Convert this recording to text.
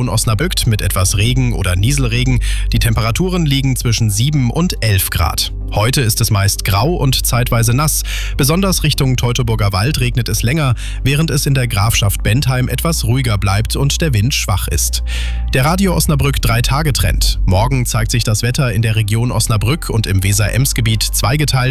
Region Osnabrück mit etwas Regen oder Nieselregen. Die Temperaturen liegen zwischen 7 und 11 Grad. Heute ist es meist grau und zeitweise nass. Besonders Richtung Teutoburger Wald regnet es länger, während es in der Grafschaft Bentheim etwas ruhiger bleibt und der Wind schwach ist. Der Radio Osnabrück 3-Tage-Trend. Morgen zeigt sich das Wetter in der Region Osnabrück und im Weser-Ems-Gebiet zweigeteilt.